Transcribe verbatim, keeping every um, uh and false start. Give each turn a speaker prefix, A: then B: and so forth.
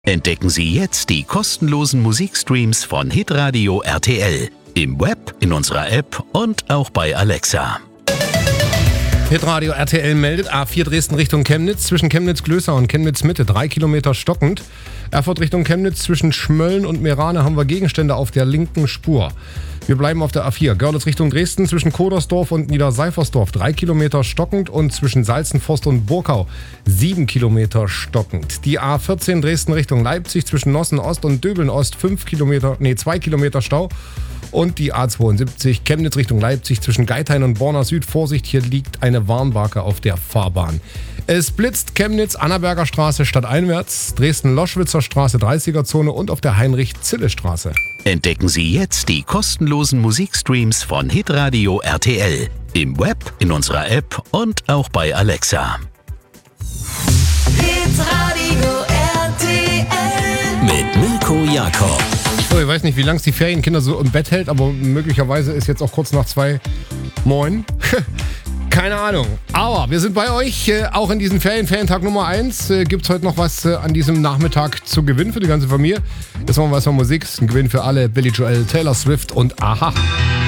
A: Entdecken Sie jetzt die kostenlosen Musikstreams von Hitradio R T L. Im Web, in unserer App und auch bei Alexa.
B: Hitradio R T L meldet A vier Dresden Richtung Chemnitz zwischen Chemnitz-Glößer und Chemnitz-Mitte, drei Kilometer stockend. Erfurt Richtung Chemnitz zwischen Schmölln und Meerane haben wir Gegenstände auf der linken Spur. Wir bleiben auf der A vier. Görlitz Richtung Dresden zwischen Kodersdorf und Niederseifersdorf, drei Kilometer stockend und zwischen Salzenforst und Burkau, sieben Kilometer stockend. Die A vierzehn Dresden Richtung Leipzig zwischen Nossen Ost und Döbeln Ost, fünf Kilometer, nee, zwei Kilometer Stau. Und die A zweiundsiebzig Chemnitz Richtung Leipzig zwischen Geithain und Borna Süd. Vorsicht, hier liegt eine Warnbarke auf der Fahrbahn. Es blitzt Chemnitz, Annaberger Straße stadteinwärts, Dresden-Loschwitzer Straße dreißiger Zone und auf der Heinrich-Zille-Straße.
A: Entdecken Sie jetzt die kostenlosen Musikstreams von Hitradio R T L. Im Web, in unserer App und auch bei Alexa.
C: Hitradio R T L
A: Mit Mirko Jakob.
B: So, ich weiß nicht, wie lange es die Ferienkinder so im Bett hält, aber möglicherweise ist jetzt auch kurz nach zwei. Moin. Keine Ahnung. Aber wir sind bei euch. Äh, auch in diesen Ferien, Ferientag Nummer eins, äh, gibt es heute noch was äh, an diesem Nachmittag zu gewinnen für die ganze Familie. Jetzt machen wir was von Musik. Ein Gewinn für alle. Billy Joel, Taylor Swift und Aha.